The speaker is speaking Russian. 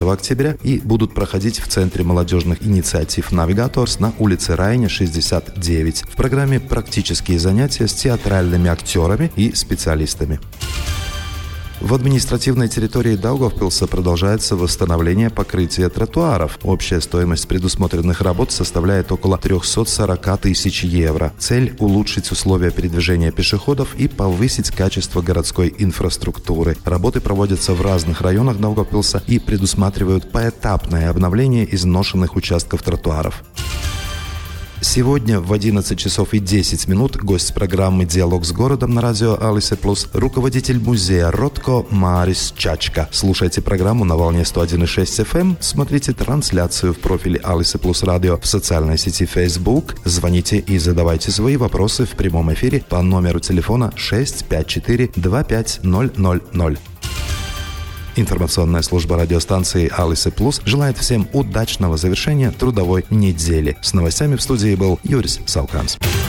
октября и будут проходить в Центре молодежных инициатив «Навигаторс» на улице Райне, 69. В программе практические занятия с театральными актерами и специалистами. В административной территории Даугавпилса продолжается восстановление покрытия тротуаров. Общая стоимость предусмотренных работ составляет около 340 тысяч евро. Цель – улучшить условия передвижения пешеходов и повысить качество городской инфраструктуры. Работы проводятся в разных районах Даугавпилса и предусматривают поэтапное обновление изношенных участков тротуаров. Сегодня в 11 часов и 10 минут гость программы «Диалог с городом» на радио Алисе Плюс, руководитель музея Ротко Марис Чачка. Слушайте программу на волне 101,6 FM, смотрите трансляцию в профиле Алисе Плюс Радио в социальной сети Facebook, звоните и задавайте свои вопросы в прямом эфире по номеру телефона 654 25000. Информационная служба радиостанции Алисе Плюс желает всем удачного завершения трудовой недели. С новостями в студии был Юрис Сауканс.